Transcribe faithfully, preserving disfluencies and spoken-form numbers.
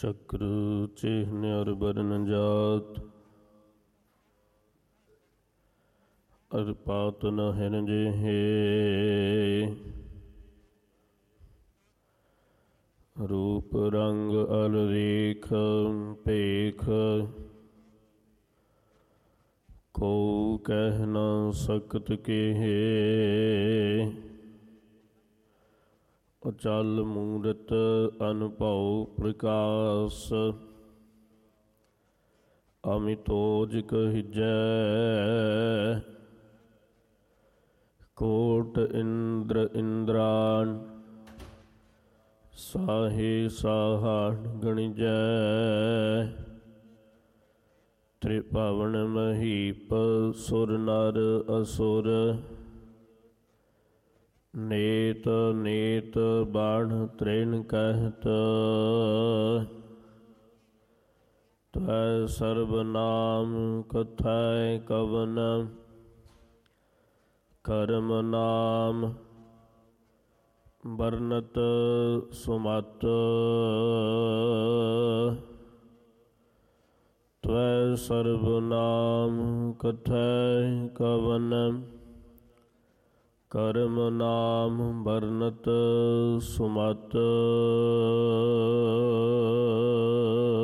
चक्र चिह्न और वर्ण जात अरपात न हिन जेहे रूप रंग अल रेख पेख को कह न सकत केहे अचल मूरत अनुभव प्रकाश अमितोज कहिजै कोट इंद्र इंद्रान साहे साहन गणिजै त्रिभवन महीप सुर नर असुर नेत नेत बाण तृण कहत त्वै सर्वनाम कथय कवन कर्म नाम बरनत सुमत त्वै सर्वनाम कथय कवन कर्म नाम बरनत सुमत